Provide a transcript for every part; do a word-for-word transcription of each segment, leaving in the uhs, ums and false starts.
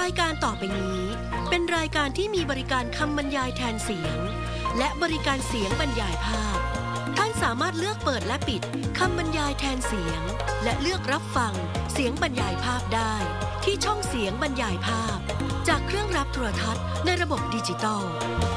ายการต่อไปนี้เป็นรายการที่มีบริการคำบรรยายแทนเสียงและบริการเสียงบรรยายภาพท่านสามารถเลือกเปิดและปิดคำบรรยายแทนเสียงและเลือกรับฟังเสียงบรรยายภาพได้ที่ช่องเสียงบรรยายภาพจากเครื่องรับโทรทัศน์ในระบบดิจิตอล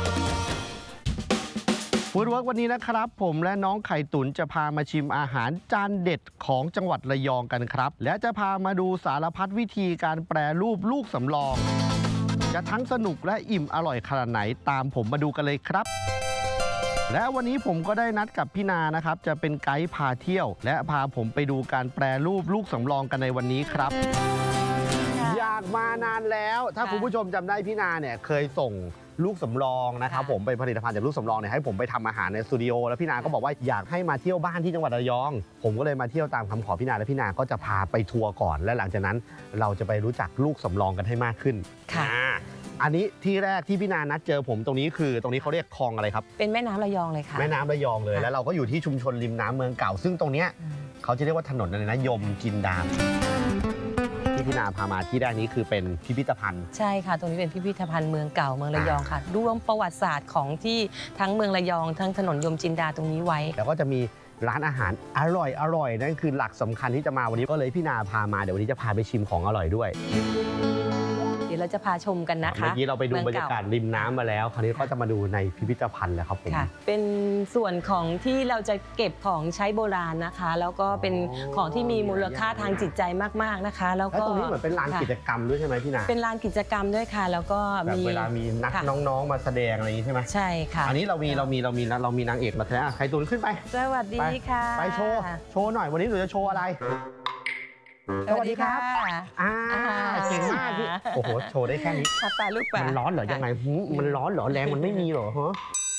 ฟู้ดเวิร์กวันนี้นะครับผมและน้องไข่ตุ๋นจะพามาชิมอาหารจานเด็ดของจังหวัดระยองกันครับและจะพามาดูสารพัดวิธีการแปรรูปลูกสำรองจะทั้งสนุกและอิ่มอร่อยขนาดไหนตามผมมาดูกันเลยครับและวันนี้ผมก็ได้นัดกับพี่นานะครับจะเป็นไกด์พาเที่ยวและพาผมไปดูการแปรรูปลูกสำรองกันในวันนี้ครับอยากมานานแล้วถ้าคุณผู้ชมจำได้พี่นาเนี่ยเคยส่งลูกสำรองนะครับผมเป็นผลิตภัณฑ์จากลูกสำรองเนี่ยให้ผมไปทำอาหารในสตูดิโอแล้วพี่นาก็บอกว่าอยากให้มาเที่ยวบ้านที่จังหวัดระยองผมก็เลยมาเที่ยวตามคำขอพี่นาและพี่นาก็จะพาไปทัวร์ก่อนและหลังจากนั้นเราจะไปรู้จักลูกสำรองกันให้มากขึ้นค่ะอันนี้ที่แรกที่พี่นานัดเจอผมตรงนี้คือตรงนี้เขาเรียกคลองอะไรครับเป็นแม่น้ำระยองเลยค่ะแม่น้ำระยองเลยแล้วเราก็อยู่ที่ชุมชนริมน้ำเมืองเก่าซึ่งตรงเนี้ยเขาจะเรียกว่าถนนอะไรนะยมจินดาที่พี่นาพามาที่แรกนี้คือเป็นพิพิธภัณฑ์ใช่ค่ะตรงนี้เป็นพิพิธภัณฑ์เมืองเก่าเมืองระยองค่ะรวมประวัติศาสตร์ของที่ทั้งเมืองระยองทั้งถนนยมจินดาตรงนี้ไว้แล้วก็จะมีร้านอาหารอร่อยอร่อยนั่นคือหลักสำคัญที่จะมาวันนี้ก็เลยพี่นาพามาเดี๋ยววันนี้จะพาไปชิมของอร่อยด้วยเดี๋ยวเราจะพาชมกันนะคะเมื่อกี้เราไปดูบรรยากาศริมน้ำมาแล้วคราวนี้ก็จะมาดูในพิพิธภัณฑ์แล้วครับผมเป็นส่วนของที่เราจะเก็บของใช้โบราณนะคะแล้วก็เป็นของที่มีมูลค่าทางจิตใจมากๆนะคะแล้วก็ตรงนี้เหมือนเป็นลานกิจกรรมด้วยใช่ไหมพี่นาเป็นลานกิจกรรมด้วยค่ะแล้วก็มีเวลามีนักน้องๆมาแสดงอะไรอย่างนี้ใช่ไหมใช่ค่ะอันนี้เรามีเรามีเรามีเรามีนางเอกมาแสดงไข่ตุ๋นขึ้นไปสวัสดีค่ะไปโชว์โชว์หน่อยวันนี้หนูจะโชว์อะไรสวัสดีครับอ่าเก่งมากพี่โอ้โหโชว์ได้แค่นี้ปลาลูกปลามันร้อนเหรอยังไงมันร้อนเหรอแรงมันไม่มีเหรอฮะ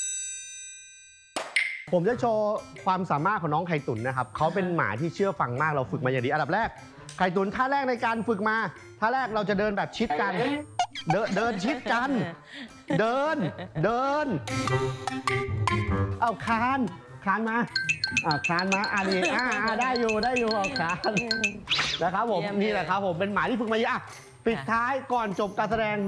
ผมจะโชว์ความสามารถของน้องไข่ตุ๋นนะครับเขาเป็นหมาที่เชื่อฟังมากเราฝึกมาอย่างดีอันดับแรกไข่ตุ๋นท่าแรกในการฝึกมาท่าแรกเราจะเดินแบบชิดกันเดินเดินชิดกันเดินเดินเอาคานคานมาอ่าคานมาอันนี้อ่าได้อยู่ได้อยู่เอาคานนะครับผมนี่แหละครับผมเป็นหมาที่ฝึกมาเยอะปิดท้ายก่อนจบการแสดง